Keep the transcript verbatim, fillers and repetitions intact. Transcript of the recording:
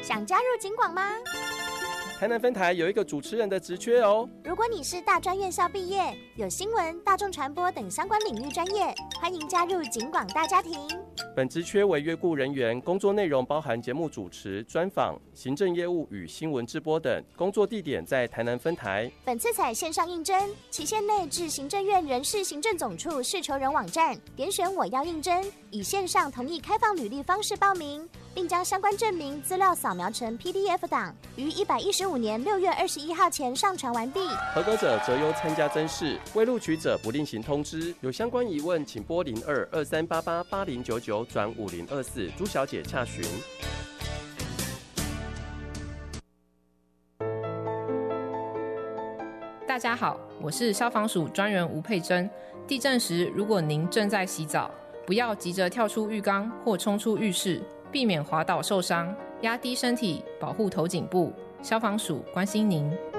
想加入警广吗？ 台南分台有一个主持人的职缺哦。 如果你是大专院校毕业，有新闻、大众传播等相关领域专业，欢迎加入警广大家庭。 本职缺为约雇人员，工作内容包含节目主持、专访、行政业务与新闻直播等。工作地点在台南分台。 本次采线上应征，期限内至行政院人事行政总处事求人网站点选我要应征，以线上同意开放履历方式报名，并将相关证明资料扫描成 P D F 档，于一百一十五年六月二十一号前上传完毕。 合格者择优参加甄试，未录取者不另行通知。有相关疑问，请拨零二二三八八八零九九转五零二四朱小姐洽询。 大家好，我是消防署专员吴佩珍。地震时，如果您正在洗澡，不要急着跳出浴缸或冲出浴室，避免滑倒受伤，压低身体，保护头颈部。消防署关心您。